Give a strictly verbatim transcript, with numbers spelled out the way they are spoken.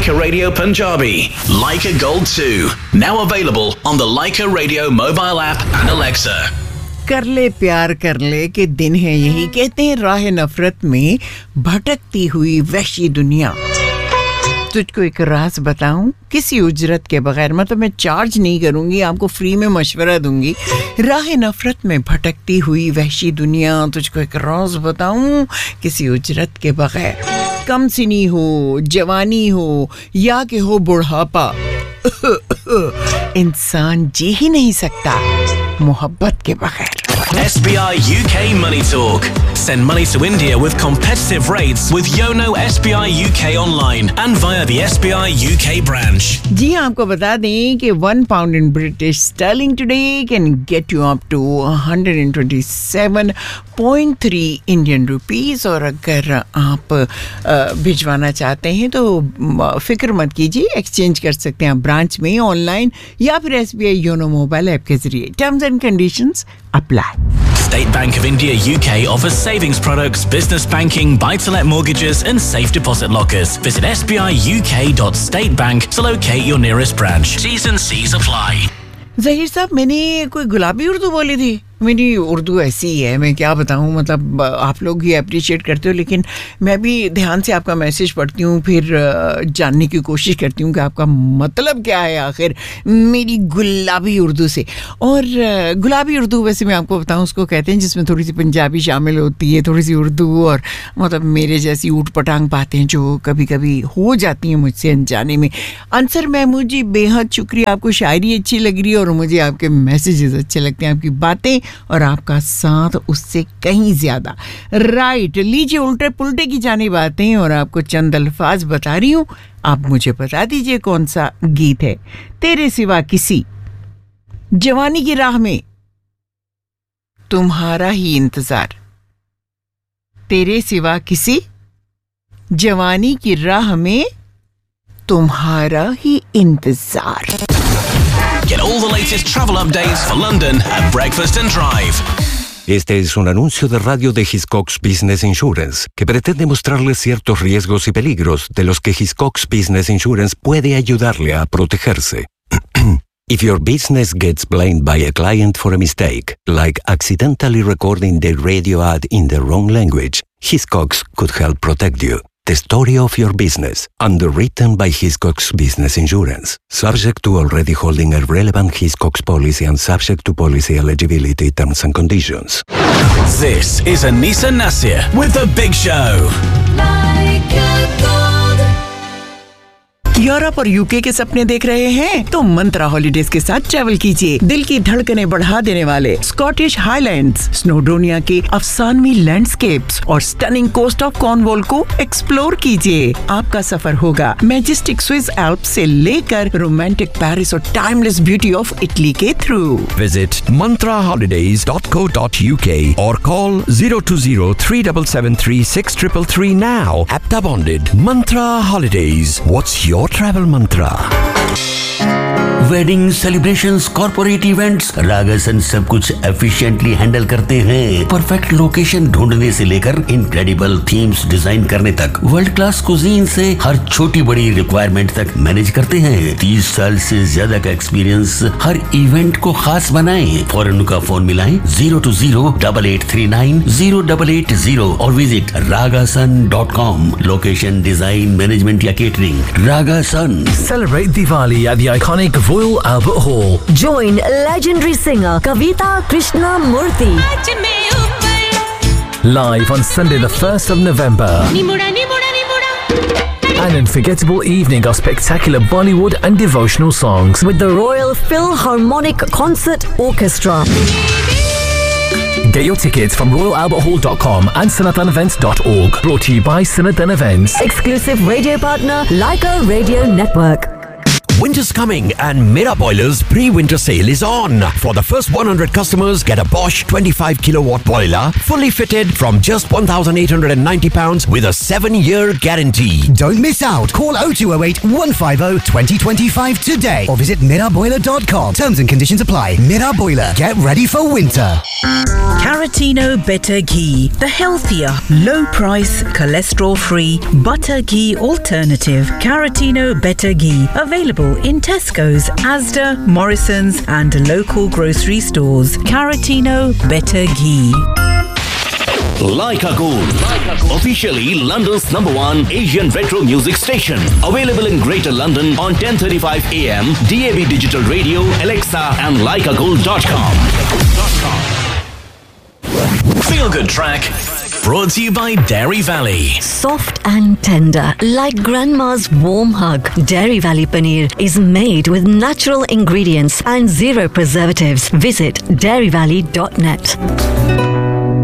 Leica Radio Punjabi. Leica Gold two. Now available on the Leica Radio mobile app and Alexa. कर ले प्यार कर ले के दिन है यही, कहते हैं राह नफरत में भटकती हुई वहशी दुनिया। तुझको एक राज बताऊं, किसी उजरत के बगैर, मतलब मैं चार्ज नहीं करूंगी, आपको फ्री में मशवरा दूंगी। राह नफरत में भटकती हुई वहशी दुनिया, तुझको एक राज बताऊं, किसी उजरत के बगैर। कम सिनी हो, जवानी हो या कि हो बुढ़ापा, इंसान जी ही नहीं सकता मोहब्बत के बगैर। S B I U K Money Talk. Send money to India with competitive rates with Yono S B I U K online and via the S B I U K branch. जी आपको बता दें कि one pound in British sterling today can get you up to one hundred twenty-seven point three Indian rupees। और अगर आप भिजवाना चाहते हैं तो फिक्र मत कीजिए, एक्सचेंज कर सकते हैं आप ब्रांच में, ऑनलाइन या फिर S B I YONO mobile app के जरिए। Terms and conditions apply. State Bank of India U K offers savings products, business banking, buy-to-let mortgages and safe deposit lockers. Visit s b i u k dot state bank to locate your nearest branch. T's and C's apply. Zaheer साहब, मैंने कोई गुलाबी उर्दू बोली थी? मेरी उर्दू ऐसी ही है, मैं क्या बताऊं, मतलब आप लोग ही अप्रिशिएट करते हो, लेकिन मैं भी ध्यान से आपका मैसेज पढ़ती हूँ, फिर जानने की कोशिश करती हूँ कि आपका मतलब क्या है आखिर मेरी गुलाबी उर्दू से। और गुलाबी उर्दू वैसे मैं आपको बताऊँ उसको कहते हैं जिसमें थोड़ी सी पंजाबी शामिल होती है, थोड़ी सी उर्दू, और मतलब मेरे जैसी ऊट पटांग बातें जो कभी कभी हो जाती हैं मुझसे अनजाने में। अंसर महमूद जी, बेहद शुक्रिया, आपको शायरी अच्छी लग रही है और मुझे आपके मैसेजेस अच्छे लगते हैं, आपकी बातें और आपका साथ उससे कहीं ज्यादा। राइट, लीजिए उल्टे पुल्टे की जानी बातें और आपको चंद अल्फाज बता रही हूं, आप मुझे बता दीजिए कौन सा गीत है। तेरे सिवा किसी, जवानी की राह में तुम्हारा ही इंतजार, तेरे सिवा किसी, जवानी की राह में तुम्हारा ही इंतजार। Get all the latest travel updates for London at Breakfast and Drive. Este es un anuncio de radio de Hiscox Business Insurance que pretende mostrarle ciertos riesgos y peligros de los que Hiscox Business Insurance puede ayudarle a protegerse. If your business gets blamed by a client for a mistake, like accidentally recording the radio ad in the wrong language, Hiscox could help protect you. The story of your business, underwritten by Hiscox Business Insurance, subject to already holding a relevant Hiscox policy and subject to policy eligibility terms and conditions. This is Anisa Nasir with The Big Show. Europe और UK के सपने देख रहे हैं तो मंत्रा holidays के साथ travel कीजिए। दिल की धड़कनें बढ़ा देने वाले स्कॉटिश हाईलैंड्स, स्नोडोनिया के अफसानवी लैंडस्केप्स और स्टनिंग कोस्ट ऑफ कॉर्नवॉल को एक्सप्लोर कीजिए। आपका सफर होगा मैजेस्टिक स्विस एल्प्स से लेकर रोमांटिक पेरिस और टाइमलेस ब्यूटी ऑफ इटली के through. Visit mantra holidays dot co dot u k or call zero two zero three seven seven three six three three three now. Apta bonded. Mantra Holidays. What's your travel mantra? Wedding celebrations, corporate events, रागासन सब कुछ efficiently handle करते हैं। Perfect location ढूंढने से लेकर incredible themes design करने तक, world class cuisine से हर छोटी बड़ी रिक्वायरमेंट तक मैनेज करते हैं। तीस साल से ज्यादा का एक्सपीरियंस हर इवेंट को खास बनाएं। फौरन उनका फोन मिलाएं zero to zero double eight three nine zero double eight zero और visit रागासन dot com. Location, design, management या catering, रागासन। Celebrate Diwali at the iconic Royal Albert Hall. Join legendary singer Kavita Krishnamurthy Live on Sunday the first of November. An unforgettable evening of spectacular Bollywood and devotional songs with the Royal Philharmonic Concert Orchestra. Get your tickets from royal albert hall dot com and sanatan events dot org. Brought to you by Sanatan Events. Exclusive radio partner Leica Radio Network. Winter's coming and Mera Boilers pre-winter sale is on. For the first one hundred customers, get a Bosch twenty-five kilowatt boiler, fully fitted from just one thousand eight hundred ninety pounds with a seven-year guarantee. Don't miss out. Call oh two oh eight, one five oh, two oh two five today or visit mira boiler dot com. Terms and conditions apply. Mira Boiler. Get ready for winter. Caratino Better Ghee, the healthier, low-price, cholesterol-free butter ghee alternative. Caratino Better Ghee, available in Tesco's, Asda, Morrison's and local grocery stores. Caratino Better Ghee. Leica Gold, officially London's number one Asian retro music station. Available in Greater London on ten thirty-five a m, D A B Digital Radio, Alexa and leica gold dot com. Feel Good Track, brought to you by Dairy Valley. Soft and tender, like grandma's warm hug. Dairy Valley Paneer is made with natural ingredients and zero preservatives. Visit dairy valley dot net.